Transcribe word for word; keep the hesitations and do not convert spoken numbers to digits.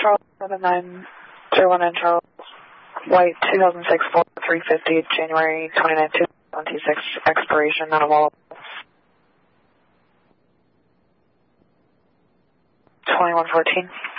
Charles, seven nine zero one nine Charles, flight two thousand six Ford three fifty, January twenty-ninth, two thousand twenty-six, expiration, not available. twenty-one fourteen.